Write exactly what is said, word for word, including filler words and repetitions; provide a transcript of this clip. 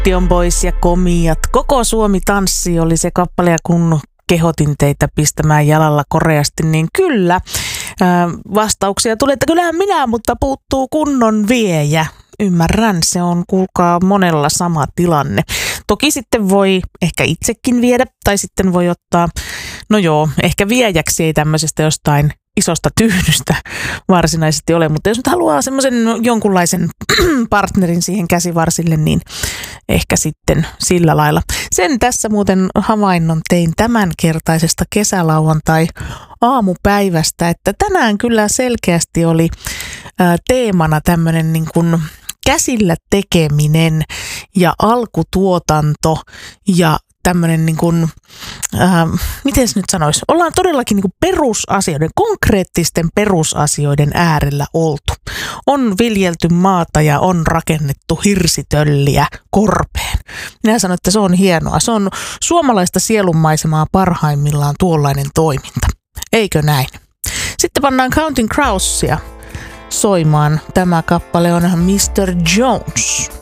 Bastion Boys ja Komiat. Koko Suomi tanssii oli se kappale, ja kun kehotin teitä pistämään jalalla koreasti, niin kyllä ää, vastauksia tuli, että kyllähän minä, mutta puuttuu kunnon viejä. Ymmärrän, se on kuulkaa monella sama tilanne. Toki sitten voi ehkä itsekin viedä, tai sitten voi ottaa, no joo, ehkä viejäksi ei tämmöisestä jostain isosta tyhdystä varsinaisesti ole, mutta jos nyt haluaa semmoisen jonkunlaisen partnerin siihen käsivarsille, niin ehkä sitten sillä lailla. Sen tässä muuten havainnon tein tämänkertaisesta kesälauantai aamupäivästä, että tänään kyllä selkeästi oli ää, teemana tämmöinen niin kuin käsillä tekeminen ja alkutuotanto ja tämmöinen niin kuin, äh, miten se nyt sanoisi, ollaan todellakin niin kuin perusasioiden, konkreettisten perusasioiden äärellä oltu. On viljelty maata ja on rakennettu hirsitölliä korpeen. Minä sanon, että se on hienoa. Se on suomalaista sielunmaisemaa parhaimmillaan tuollainen toiminta. Eikö näin? Sitten pannaan Counting Crowsia soimaan. Tämä kappale on mister Jones.